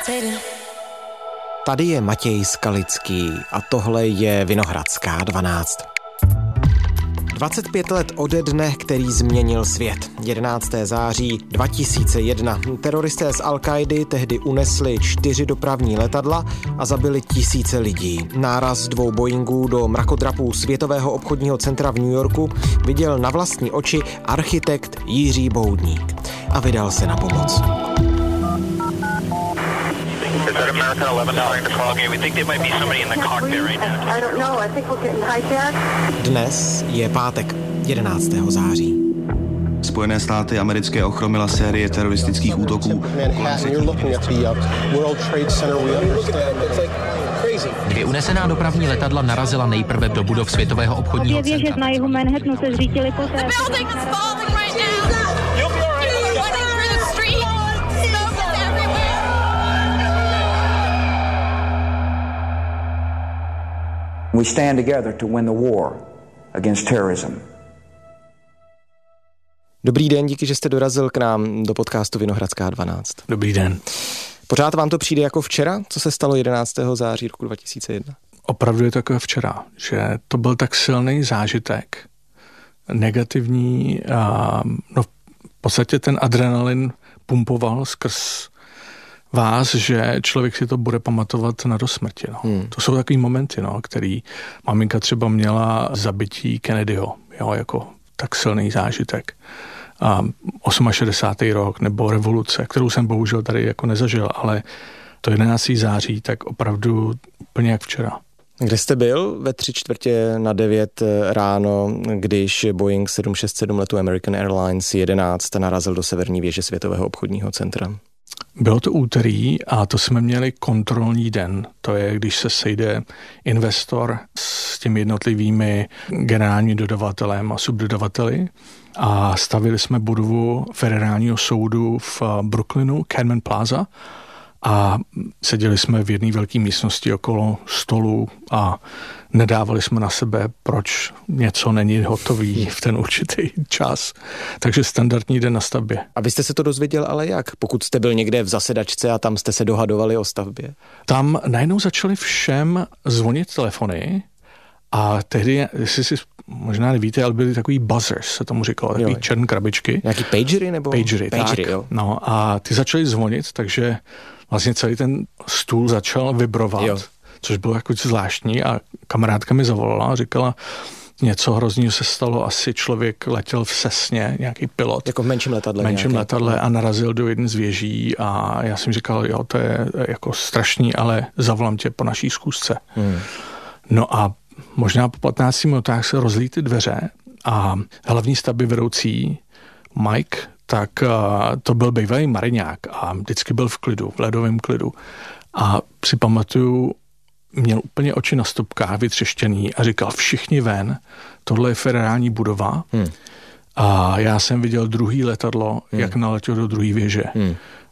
Tady je Matěj Skalický a tohle je Vinohradská 12. 25 let ode dne, který změnil svět. 11. září 2001. Teroristé z Al-Kaidy tehdy unesli 4 dopravní letadla a zabili tisíce lidí. Náraz 2 Boeingů do mrakodrapů Světového obchodního centra v New Yorku viděl na vlastní oči architekt Jiří Boudník a vydal se na pomoc. Dnes je pátek, 11. září. Spojené státy americké ochromila série teroristických útoků. 2 unesená dopravní letadla narazila nejprve do budov Světového obchodního centra. Věže na jihu Manhattanu se zřítily poté. We stand together to win the war against terrorism. Dobrý den, díky, že jste dorazil k nám do podcastu Vinohradská 12. Dobrý den. Pořád vám to přijde jako včera, co se stalo 11. září roku 2001? Opravdu je to jako včera, že to byl tak silný zážitek, negativní, v podstatě ten adrenalin pumpoval skrz vás, že člověk si to bude pamatovat na dosmrti. To jsou takový momenty, který maminka třeba měla zabití Kennedyho, jako tak silný zážitek. 68. rok nebo revoluce, kterou jsem bohužel tady jako nezažil, ale to 11. září, tak opravdu úplně jak včera. Kde jste byl ve 8:45 ráno, když Boeing 767 letu American Airlines 11 narazil do severní věže Světového obchodního centra? Bylo to úterý a to jsme měli kontrolní den. To je, když se sejde investor s těmi jednotlivými generálním dodavatelem a subdodavateli a stavili jsme budovu federálního soudu v Brooklynu, Cadman Plaza, a seděli jsme v jedné velké místnosti okolo stolu a nedávali jsme na sebe, proč něco není hotový v ten určitý čas. Takže standardní den na stavbě. A vy jste se to dozvěděl ale jak? Pokud jste byl někde v zasedačce a tam jste se dohadovali o stavbě? Tam najednou začaly všem zvonit telefony a tehdy, jestli si možná nevíte, ale byly takový buzzers, se tomu říkalo, takový černé krabičky. Nějaký pagery nebo? Pagery, tak. Jo. No a ty začaly zvonit, takže vlastně celý ten stůl začal vibrovat, což bylo jako zvláštní a kamarádka mi zavolala a říkala, něco hroznýho se stalo, asi člověk letěl v Cessně, nějaký pilot. Jako v menším letadle. A narazil do jedné z věží a já jsem říkal, to je jako strašný, ale zavolám tě po naší schůzce. No a možná po 15 minutách se rozlí ty dveře a hlavní stavby vedoucí Mike, tak to byl bývalý mariňák a vždycky byl v klidu, v ledovém klidu. A si pamatuju, měl úplně oči na stopkách vytřeštěný a říkal, všichni ven, tohle je federální budova. A já jsem viděl druhý letadlo, jak naletěl do druhé věže.